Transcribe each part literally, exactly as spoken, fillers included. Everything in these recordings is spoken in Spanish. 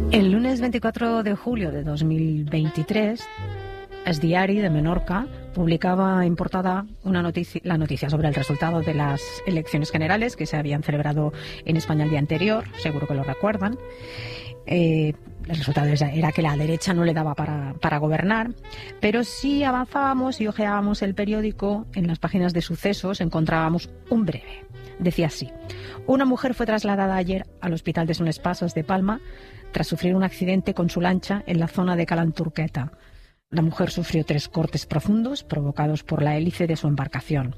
El lunes veinticuatro de julio de dos mil veintitrés, El Diari de Menorca publicaba en portada una noticia, la noticia sobre el resultado de las elecciones generales que se habían celebrado en España el día anterior, seguro que lo recuerdan. Eh, el resultado era que la derecha no le daba para, para gobernar, pero si avanzábamos y ojeábamos el periódico, en las páginas de sucesos encontrábamos un breve. Decía así: una mujer fue trasladada ayer al hospital de Son Passos de Palma tras sufrir un accidente con su lancha en la zona de Calanturqueta. La mujer sufrió tres cortes profundos provocados por la hélice de su embarcación.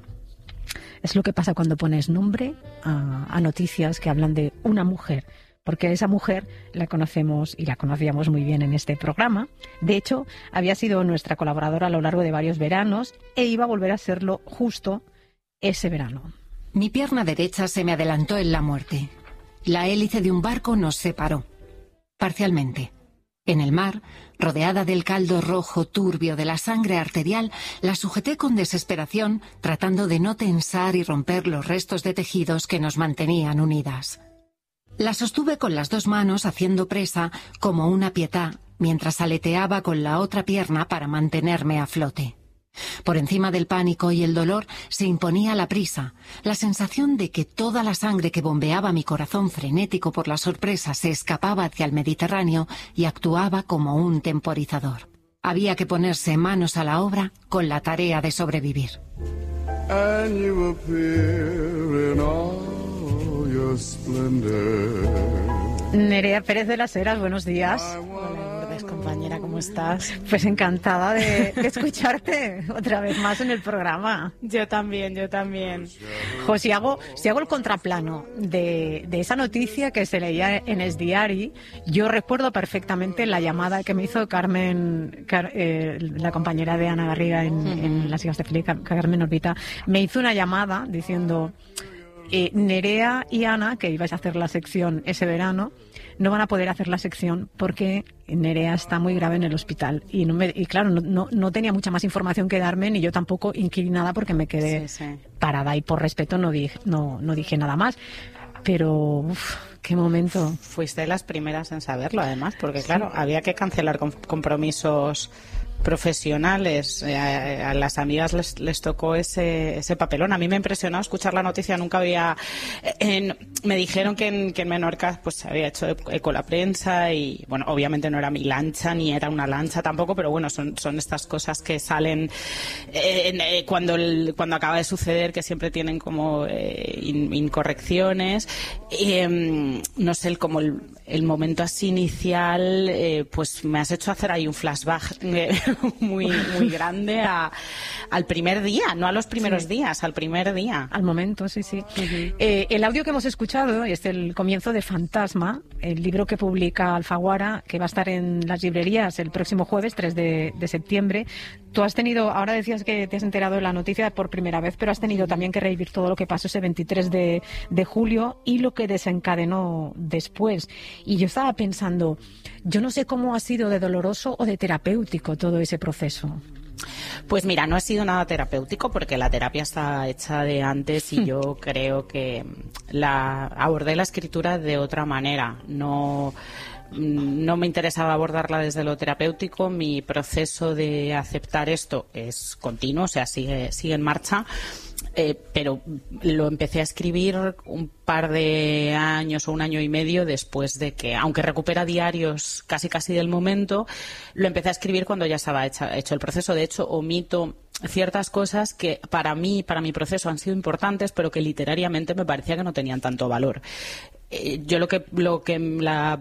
Es lo que pasa cuando pones nombre a, a noticias que hablan de una mujer, porque esa mujer la conocemos y la conocíamos muy bien en este programa. De hecho, había sido nuestra colaboradora a lo largo de varios veranos e iba a volver a serlo justo ese verano. Mi pierna derecha se me adelantó en la muerte. La hélice de un barco nos separó. Parcialmente. En el mar, rodeada del caldo rojo turbio de la sangre arterial, la sujeté con desesperación, tratando de no tensar y romper los restos de tejidos que nos mantenían unidas. La sostuve con las dos manos haciendo presa como una pietá, mientras aleteaba con la otra pierna para mantenerme a flote. Por encima del pánico y el dolor se imponía la prisa, la sensación de que toda la sangre que bombeaba mi corazón frenético por la sorpresa se escapaba hacia el Mediterráneo y actuaba como un temporizador. Había que ponerse manos a la obra con la tarea de sobrevivir. And you appear in all your splendor. Nerea Pérez de las Heras, buenos días. Hola, Lourdes, compañera, ¿cómo estás? Pues encantada de, de escucharte otra vez más en el programa. Yo también, yo también. Jo, si hago, si hago el contraplano de, de esa noticia que se leía en El Diari, yo recuerdo perfectamente la llamada que me hizo Carmen, Car, eh, la compañera de Ana Garriga en, uh-huh. en Las hijas de Felipe, Carmen Orbita, me hizo una llamada diciendo... Eh, Nerea y Ana, que ibais a hacer la sección ese verano, no van a poder hacer la sección porque Nerea está muy grave en el hospital. Y, no me, y claro, no, no, no tenía mucha más información que darme, ni yo tampoco inquirí nada porque me quedé sí, sí. parada y por respeto no dije, no, no dije nada más. Pero, uff, qué momento. Fuiste de las primeras en saberlo, además, porque claro, sí. había que cancelar compromisos profesionales. Eh, a, a las amigas les, les tocó ese, ese papelón. A mí me ha impresionado escuchar la noticia. Nunca había... En, me dijeron que en, que en Menorca pues se había hecho eco la prensa y, bueno, obviamente no era mi lancha, ni era una lancha tampoco, pero bueno, son, son estas cosas que salen eh, eh, cuando, el, cuando acaba de suceder, que siempre tienen como eh, in, incorrecciones. Eh, no sé, el, como el, el momento así inicial, eh, pues me has hecho hacer ahí un flashback eh, muy muy grande a, al primer día, no a los primeros sí. días, al primer día. Al momento, sí, sí. Uh-huh. Eh, el audio que hemos escuchado es el comienzo de Fantasma, el libro que publica Alfaguara, que va a estar en las librerías el próximo jueves, tres de septiembre. Tú has tenido, ahora decías que te has enterado de la noticia por primera vez, pero has tenido también que revivir todo lo que pasó ese veintitrés de julio y lo que desencadenó después. Y yo estaba pensando, yo no sé cómo ha sido de doloroso o de terapéutico todo ese proceso. Pues mira, no ha sido nada terapéutico porque la terapia está hecha de antes y yo creo que la abordé la escritura de otra manera. No... No me interesaba abordarla desde lo terapéutico. Mi proceso de aceptar esto es continuo, o sea, sigue, sigue en marcha. Eh, pero lo empecé a escribir un par de años o un año y medio después de que, aunque recupera diarios casi casi del momento, lo empecé a escribir cuando ya estaba hecha, hecho el proceso. De hecho, omito ciertas cosas que para mí, para mi proceso han sido importantes, pero que literariamente me parecía que no tenían tanto valor. Eh, yo lo que, lo que la